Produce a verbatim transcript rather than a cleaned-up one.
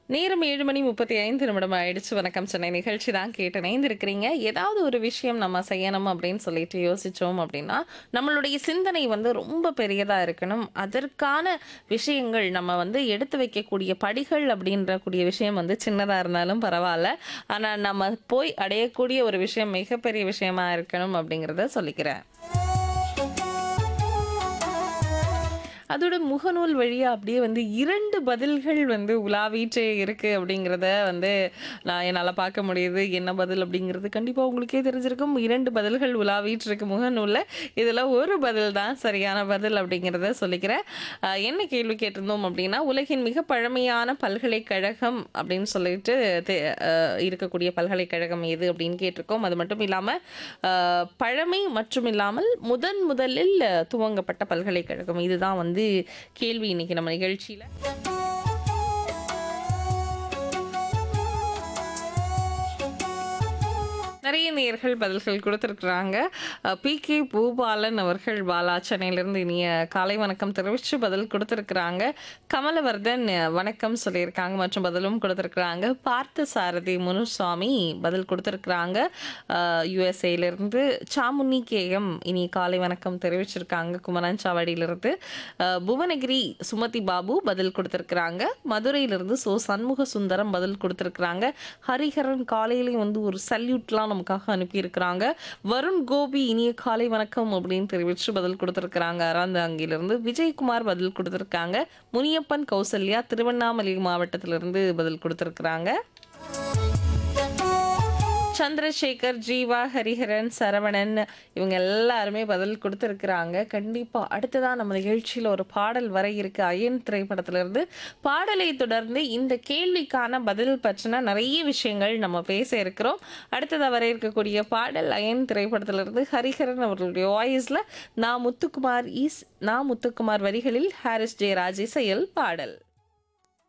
நேரம் ஏழு மணி முப்பத்தி ஐந்து நிமிடம் ஆயிடுச்சு. வணக்கம் சென்னை நிகழ்ச்சி தான் கேட்டு இணைந்திருக்கிறீங்க. ஏதாவது ஒரு விஷயம் நம்ம செய்யணும் அப்படின்னு சொல்லிட்டு யோசிச்சோம் அப்படின்னா, நம்மளுடைய சிந்தனை வந்து ரொம்ப பெரியதா இருக்கணும். அதற்கான விஷயங்கள் நம்ம வந்து எடுத்து வைக்கக்கூடிய படிகள் அப்படின்ற கூடிய விஷயம் வந்து சின்னதா இருந்தாலும் பரவால்ல. ஆனா நம்ம போய் அடையக்கூடிய ஒரு விஷயம் மிகப்பெரிய விஷயமா இருக்கணும் அப்படிங்கிறத சொல்லிக்கிறேன். அதோட முகநூல் வழியா அப்படியே வந்து இரண்டு பதில்கள் வந்து உலாவிட்டே இருக்கு அப்படிங்கிறத வந்து நான் என்னால பார்க்க முடியுது. என்ன பதில் அப்படிங்கிறது கண்டிப்பா உங்களுக்கே தெரிஞ்சிருக்கும். இரண்டு பதில்கள் உலாவிட்டு இருக்கு முகநூல்ல. இதுல ஒரு பதில் தான் சரியான பதில் அப்படிங்கிறத சொல்லிக்கிறேன். அ என்ன கேள்வி கேட்டிருந்தோம் அப்படின்னா, உலகின் மிக பழமையான பல்கலைக்கழகம் அப்படின்னு சொல்லிட்டு தெ அ இருக்கக்கூடிய பல்கலைக்கழகம் எது அப்படின்னு கேட்டிருக்கோம். அது மட்டும் இல்லாம அ பழமை மற்றும் இல்லாமல் முதன் முதலில் துவங்கப்பட்ட பல்கலைக்கழகம் இதுதான் வந்து கேள்வி இன்னைக்கு நம்ம நிகழ்ச்சியில. நிறைய நேயர்கள் பதில்கள் கொடுத்துருக்குறாங்க. பி கே பூபாலன் அவர்கள் பாலா சென்னையிலிருந்து இனிய காலை வணக்கம் தெரிவித்து பதில் கொடுத்துருக்குறாங்க. கமலவர்தன் வணக்கம் சொல்லியிருக்காங்க மற்றும் பதிலும் கொடுத்துருக்குறாங்க. பார்த்த சாரதி முனுசாமி பதில் கொடுத்துருக்குறாங்க. யுஎஸ்ஏலேருந்து சாமுனி கேஎம் இனிய காலை வணக்கம் தெரிவிச்சிருக்காங்க குமரன் சாவடியிலிருந்து. புவனகிரி சுமதி பாபு பதில் கொடுத்துருக்குறாங்க. மதுரையிலிருந்து சோ சண்முக சுந்தரம் பதில் கொடுத்துருக்குறாங்க. ஹரிஹரன் காலையிலையும் வந்து ஒரு சல்யூட்லாம் நமக்காக அனுப்பியிருக்கிறாங்க. வருண் கோபி இனிய காலை வணக்கம் அப்படின்னு தெரிவித்து பதில் கொடுத்துருக்குறாங்க. அறந்தாங்கிலிருந்து விஜயகுமார் பதில் கொடுத்துருக்காங்க. முனியப்பன் கௌசல்யா திருவண்ணாமலை மாவட்டத்திலிருந்து பதில் கொடுத்துருக்குறாங்க. சந்திரசேகர், ஜீவா, ஹரிஹரன், சரவணன் இவங்க எல்லாருமே பதில் கொடுத்துருக்குறாங்க. கண்டிப்பாக அடுத்ததான் நம்ம நிகழ்ச்சியில் ஒரு பாடல் வர இருக்கு அயன் திரைப்படத்திலிருந்து. பாடலை தொடர்ந்து இந்த கேள்விக்கான பதில் பற்றின நிறைய விஷயங்கள் நம்ம பேச இருக்கிறோம். அடுத்ததாக வர இருக்கக்கூடிய பாடல் அயன் திரைப்படத்திலிருந்து ஹரிஹரன் அவர்களுடைய வாய்ஸில் நான் முத்துக்குமார் ஈஸ் நான் முத்துக்குமார் வரிகளில் ஹாரிஸ் ஜெயராஜ் இசையில் பாடல்.